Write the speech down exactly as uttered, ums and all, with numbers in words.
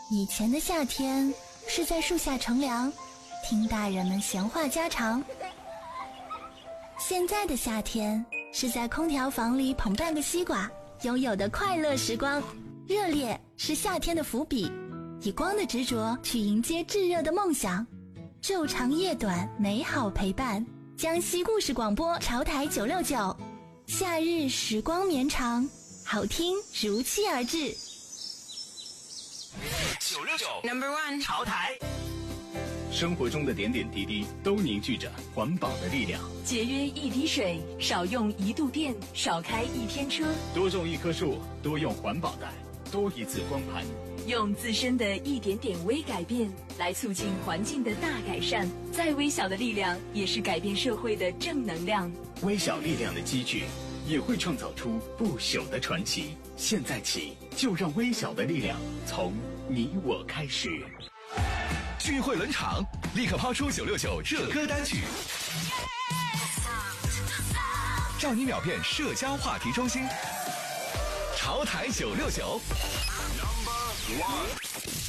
以前的夏天是在树下乘凉，听大人们闲话家常。现在的夏天是在空调房里捧半个西瓜，拥有的快乐时光。热烈是夏天的伏笔，以光的执着去迎接炙热的梦想。昼长夜短，美好陪伴。江西故事广播潮台九六九，夏日时光绵长，好听如期而至。 九六九 Number One 潮台，生活中的点点滴滴都凝聚着环保的力量。 节约一滴水，少用一度电，少开一天车。 多种一棵树，多用环保袋，多一次光盘。 用自身的一点点微改变来促进环境的大改善，再微小的力量也是改变社会的正能量。 微小力量的积聚也会创造出不朽的传奇。现在起，就让微小的力量从你我开始。 聚会冷场，立刻抛出九六九热歌单曲，让你秒变社交话题中心。潮台九六九。Number one。